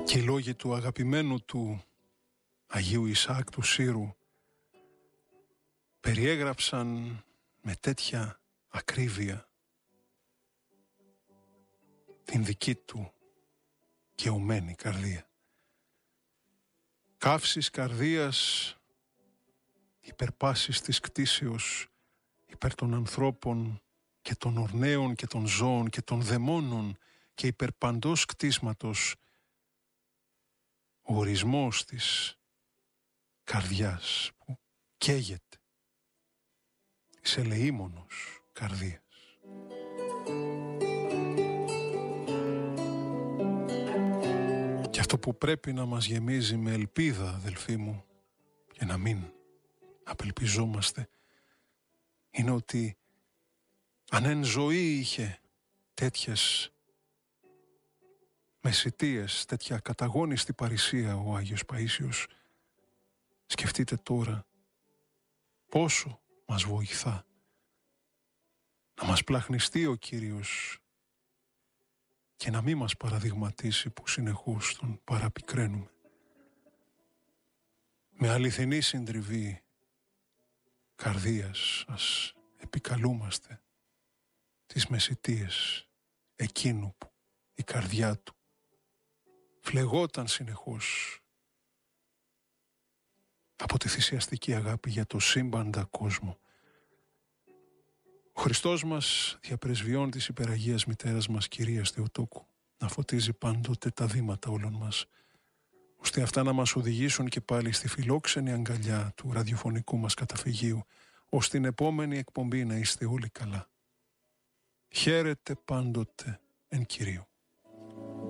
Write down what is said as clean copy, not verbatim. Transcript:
Και οι λόγοι του αγαπημένου του Αγίου Ισαάκ του Σύρου περιέγραψαν με τέτοια ακρίβεια την δική του καιωμένη καρδία. Καύσεις καρδίας, υπερπάσεις της κτήσεως, υπέρ των ανθρώπων και των ορναίων και των ζώων και των δαιμόνων και υπερπαντός κτίσματος, ο ορισμός της καρδιάς που καίγεται, της ελεήμονος καρδίας. Και αυτό που πρέπει να μας γεμίζει με ελπίδα, αδελφοί μου, και να μην απελπιζόμαστε, είναι ότι αν εν ζωή είχε τέτοιες μεσητείες, τέτοια καταγόνιστη παρησία ο Άγιος Παΐσιος, σκεφτείτε τώρα πόσο μας βοηθά να μας πλαχνιστεί ο Κύριος και να μην μας παραδειγματίσει που συνεχώς τον παραπικραίνουμε. Με αληθινή συντριβή καρδίας ας επικαλούμαστε τις μεσητείες εκείνου που η καρδιά του φλεγόταν συνεχώς από τη θυσιαστική αγάπη για το σύμπαντα κόσμο. Ο Χριστός μας, διαπρεσβειών της υπεραγίας μητέρας μας Κυρίας Θεοτόκου, να φωτίζει πάντοτε τα βήματα όλων μας, ώστε αυτά να μας οδηγήσουν και πάλι στη φιλόξενη αγκαλιά του ραδιοφωνικού μας καταφυγίου, ώστε την επόμενη εκπομπή να είστε όλοι καλά. Χαίρετε πάντοτε εν Κυρίου.